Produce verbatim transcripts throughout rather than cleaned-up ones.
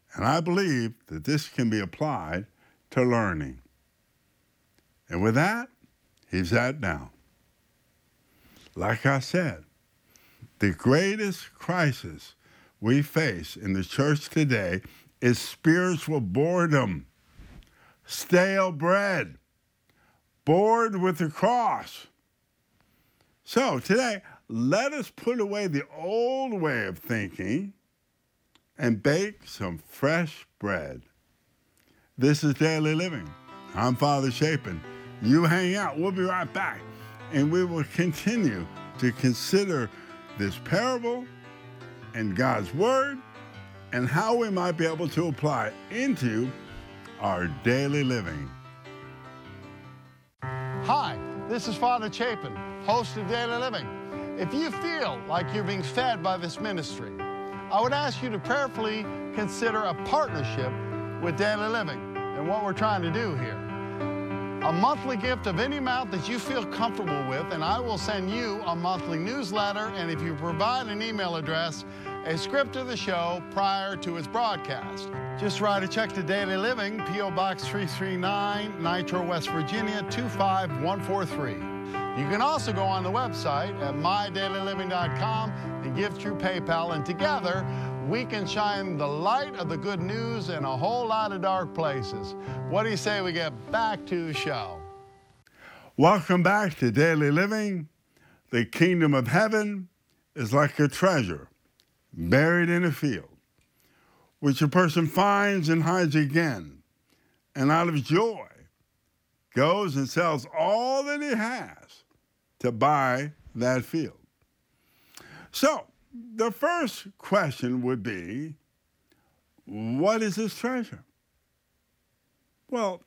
And I believe that this can be applied to learning. And with that, he sat down. Like I said, the greatest crisis we face in the church today is spiritual boredom, stale bread, bored with the cross. So today, let us put away the old way of thinking and bake some fresh bread. This is Daily Living. I'm Father Chapin. You hang out. We'll be right back, and we will continue to consider this parable and God's Word and how we might be able to apply it into our daily living. Hi, this is Father Chapin, host of Daily Living. If you feel like you're being fed by this ministry, I would ask you to prayerfully consider a partnership with Daily Living and what we're trying to do here. A monthly gift of any amount that you feel comfortable with, and I will send you a monthly newsletter, and if you provide an email address, a script of the show prior to its broadcast. Just write a check to Daily Living, P O Box three three nine, Nitro, West Virginia, two five one four three. You can also go on the website at my daily living dot com and give through PayPal, and together we can shine the light of the good news in a whole lot of dark places. What do you say we get back to the show? Welcome back to Daily Living. The kingdom of heaven is like a treasure buried in a field, which a person finds and hides again, and out of joy goes and sells all that he has to buy that field. So the first question would be, what is this treasure? Well,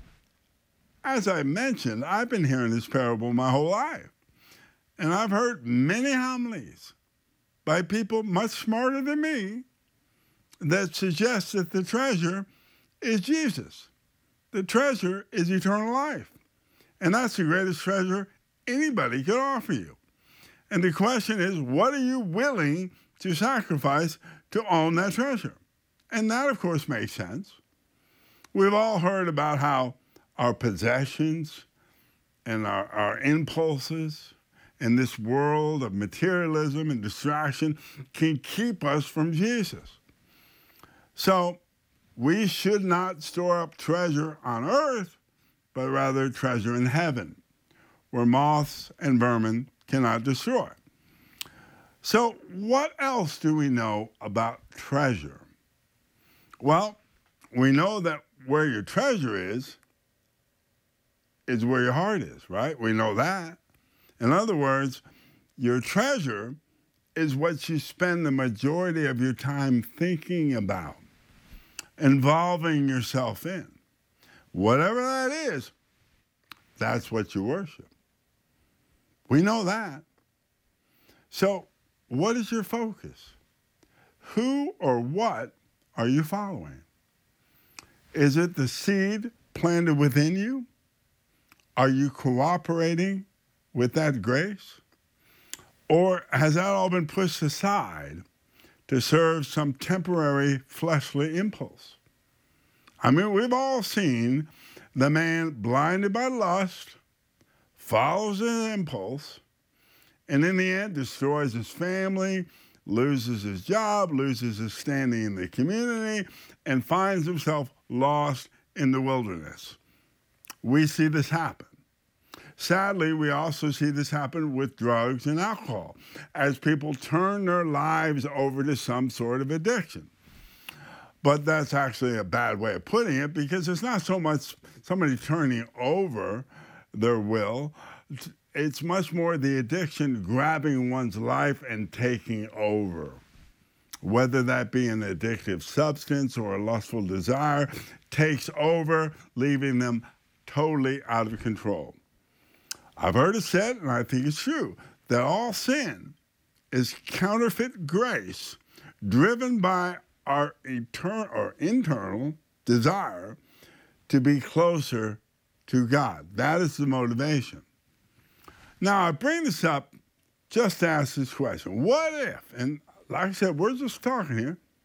as I mentioned, I've been hearing this parable my whole life, and I've heard many homilies by people much smarter than me that suggest that the treasure is Jesus. The treasure is eternal life, and that's the greatest treasure anybody could offer you. And the question is, what are you willing to sacrifice to own that treasure? And that, of course, makes sense. We've all heard about how our possessions and our, our impulses in this world of materialism and distraction can keep us from Jesus. So we should not store up treasure on earth, but rather treasure in heaven, where moths and vermin cannot destroy. So what else do we know about treasure? Well, we know that where your treasure is, is where your heart is, right? We know that. In other words, your treasure is what you spend the majority of your time thinking about, involving yourself in. Whatever that is, that's what you worship. We know that. So what is your focus? Who or what are you following? Is it the seed planted within you? Are you cooperating with that grace? Or has that all been pushed aside to serve some temporary fleshly impulse? I mean, we've all seen the man blinded by lust, follows an impulse, and in the end destroys his family, loses his job, loses his standing in the community, and finds himself lost in the wilderness. We see this happen. Sadly, we also see this happen with drugs and alcohol, as people turn their lives over to some sort of addiction. But that's actually a bad way of putting it, because it's not so much somebody turning over their will. It's much more the addiction grabbing one's life and taking over. Whether that be an addictive substance or a lustful desire, takes over, leaving them totally out of control. I've heard it said, and I think it's true, that all sin is counterfeit grace driven by our eternal or internal desire to be closer to God. That is the motivation. Now, I bring this up just to ask this question. What if, and like I said, we're just talking here,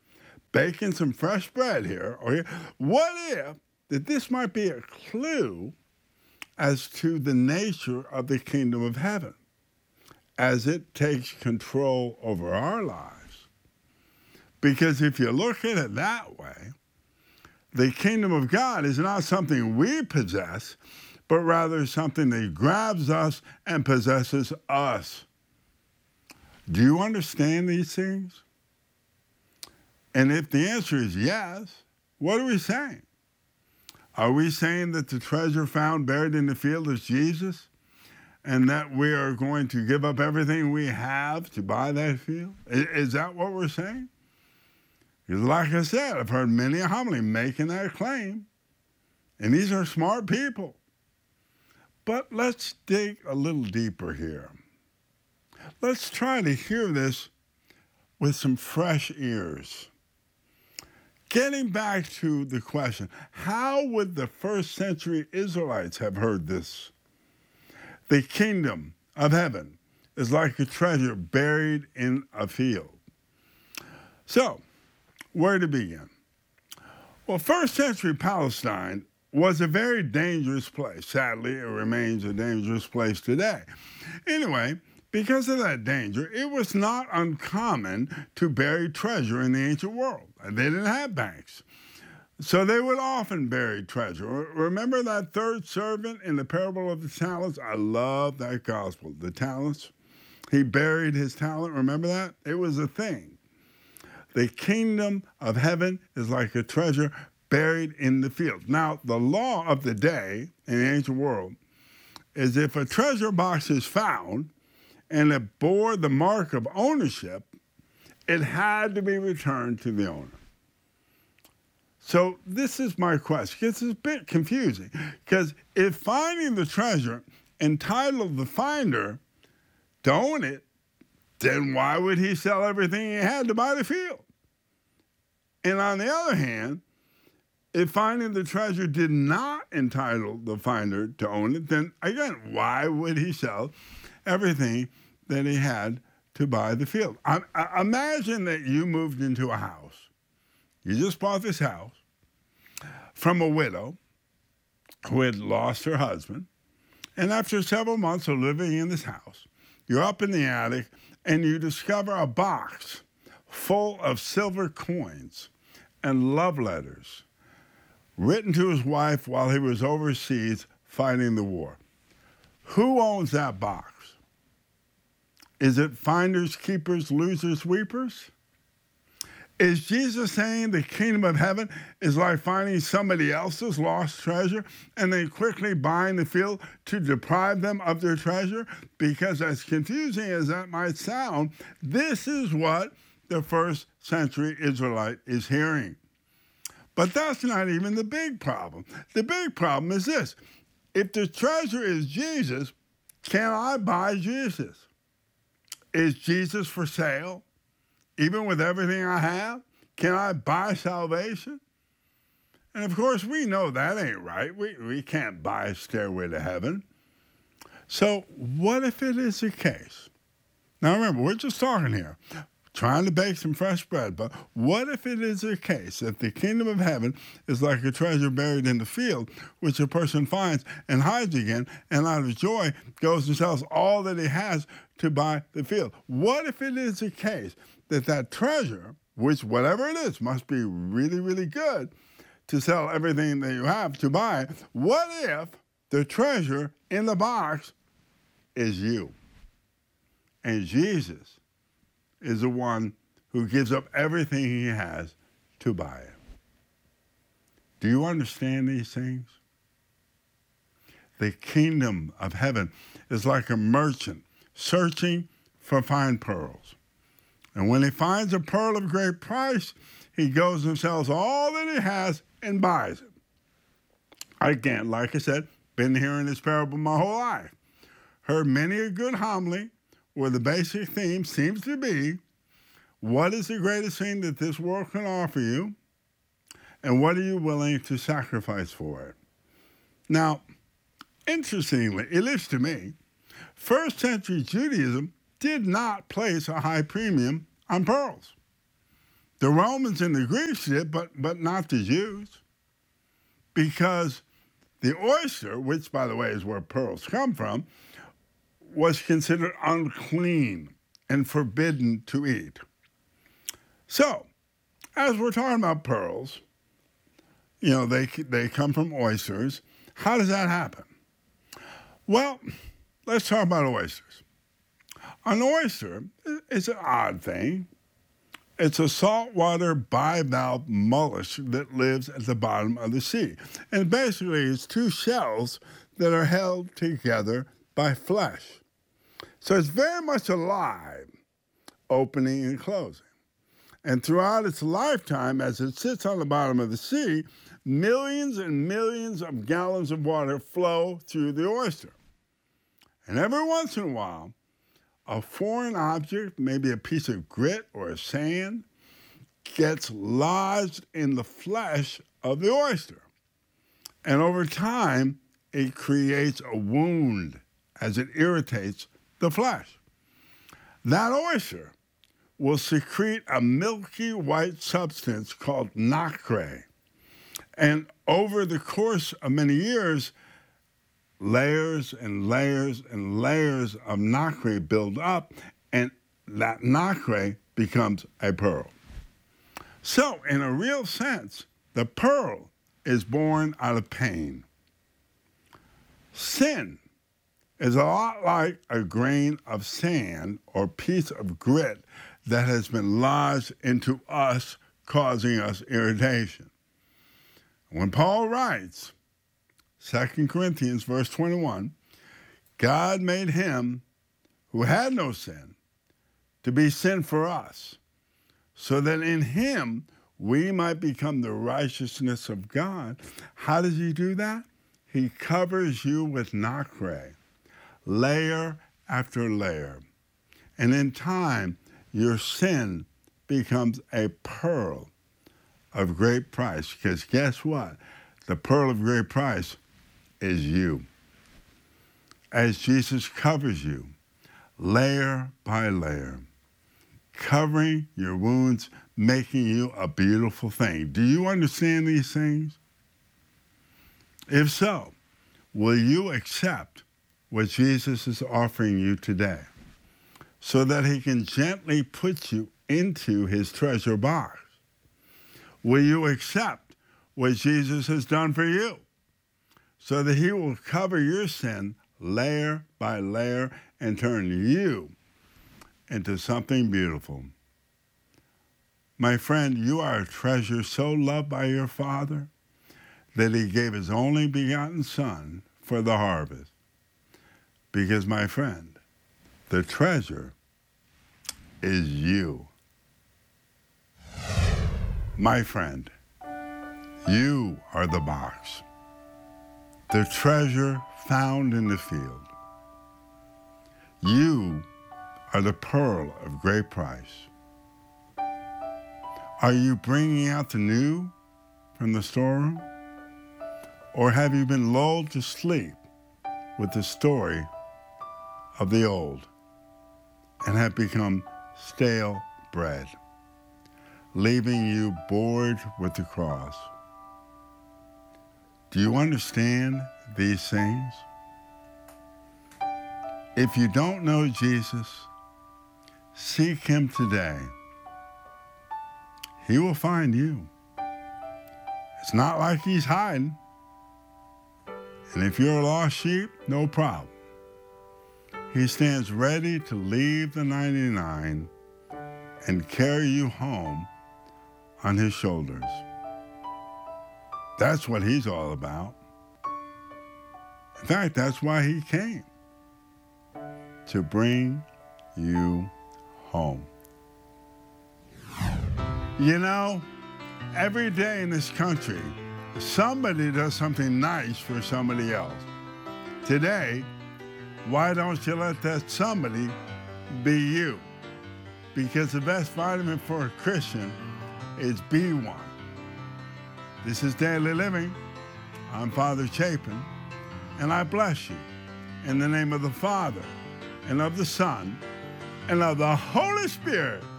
baking some fresh bread here, or what if that this might be a clue as to the nature of the kingdom of heaven as it takes control over our lives? Because if you look at it that way, the kingdom of God is not something we possess, but rather something that grabs us and possesses us. Do you understand these things? And if the answer is yes, what are we saying? Are we saying that the treasure found buried in the field is Jesus, and that we are going to give up everything we have to buy that field? Is that what we're saying? Because like I said, I've heard many a homily making that claim, and these are smart people. But let's dig a little deeper here. Let's try to hear this with some fresh ears. Getting back to the question, how would the first century Israelites have heard this? The kingdom of heaven is like a treasure buried in a field. So, where to begin? Well, first century Palestine was a very dangerous place. Sadly, it remains a dangerous place today. Anyway, because of that danger, it was not uncommon to bury treasure in the ancient world. They didn't have banks, so they would often bury treasure. Remember that third servant in the parable of the talents? I love that gospel, the talents. He buried his talent. Remember that? It was a thing. The kingdom of heaven is like a treasure buried in the field. Now, the law of the day in the ancient world is if a treasure box is found and it bore the mark of ownership, it had to be returned to the owner. So this is my question. It's a bit confusing, because if finding the treasure entitled the finder to own it, then why would he sell everything he had to buy the field? And on the other hand, if finding the treasure did not entitle the finder to own it, then again, why would he sell everything that he had to buy the field? I, I, imagine that you moved into a house. You just bought this house from a widow who had lost her husband. And after several months of living in this house, you're up in the attic and you discover a box full of silver coins and love letters written to his wife while he was overseas fighting the war. Who owns that box? Is it finders, keepers, losers, weepers? Is Jesus saying the kingdom of heaven is like finding somebody else's lost treasure and then quickly buying the field to deprive them of their treasure? Because as confusing as that might sound, this is what the first century Israelite is hearing. But that's not even the big problem. The big problem is this. If the treasure is Jesus, can I buy Jesus? Is Jesus for sale? Even with everything I have, can I buy salvation? And of course, we know that ain't right. We, we can't buy a stairway to heaven. So what if it is the case? Now remember, we're just talking here, trying to bake some fresh bread, but what if it is the case that the kingdom of heaven is like a treasure buried in the field, which a person finds and hides again, and out of joy goes and sells all that he has to buy the field? What if it is the case that that treasure, which whatever it is, must be really, really good to sell everything that you have to buy it? What if the treasure in the box is you? And Jesus is the one who gives up everything he has to buy it. Do you understand these things? The kingdom of heaven is like a merchant searching for fine pearls. And when he finds a pearl of great price, he goes and sells all that he has and buys it. Again, like I said, been hearing this parable my whole life. Heard many a good homily where the basic theme seems to be, what is the greatest thing that this world can offer you, and what are you willing to sacrifice for it? Now, interestingly, at least to me, first century Judaism did not place a high premium on pearls. The Romans and the Greeks did, but, but not the Jews. Because the oyster, which, by the way, is where pearls come from, was considered unclean and forbidden to eat. So, as we're talking about pearls, you know, they, they come from oysters. How does that happen? Well, let's talk about oysters. An oyster is an odd thing. It's a saltwater bivalve mollusk that lives at the bottom of the sea. And basically, it's two shells that are held together by flesh. So it's very much alive, opening and closing. And throughout its lifetime, as it sits on the bottom of the sea, millions and millions of gallons of water flow through the oyster. And every once in a while, a foreign object, maybe a piece of grit or sand, gets lodged in the flesh of the oyster. And over time, it creates a wound as it irritates the flesh. That oyster will secrete a milky white substance called nacre. And over the course of many years, layers and layers and layers of nacre build up, and that nacre becomes a pearl. So, in a real sense, the pearl is born out of pain. Sin is a lot like a grain of sand or piece of grit that has been lodged into us, causing us irritation. When Paul writes, Second Corinthians verse twenty-one, God made him who had no sin to be sin for us, so that in him we might become the righteousness of God. How does he do that? He covers you with nacre, layer after layer. And in time, your sin becomes a pearl of great price. Because guess what? The pearl of great price is you. As Jesus covers you, layer by layer, covering your wounds, making you a beautiful thing. Do you understand these things? If so, will you accept what Jesus is offering you today so that he can gently put you into his treasure box? Will you accept what Jesus has done for you so that he will cover your sin layer by layer and turn you into something beautiful? My friend, you are a treasure so loved by your Father that he gave his only begotten Son for the harvest. Because, my friend, the treasure is you. My friend, you are the box, the treasure found in the field. You are the pearl of great price. Are you bringing out the new from the storeroom? Or have you been lulled to sleep with the story of the old and have become stale bread, leaving you bored with the cross? Do you understand these things? If you don't know Jesus, seek him today. He will find you. It's not like he's hiding. And if you're a lost sheep, no problem. He stands ready to leave the ninety-nine and carry you home on his shoulders. That's what he's all about. In fact, that's why he came, to bring you home. You know, every day in this country, somebody does something nice for somebody else. Today, why don't you let that somebody be you? Because the best vitamin for a Christian is B one. This is Daily Living. I'm Father Chapin, and I bless you in the name of the Father, and of the Son, and of the Holy Spirit.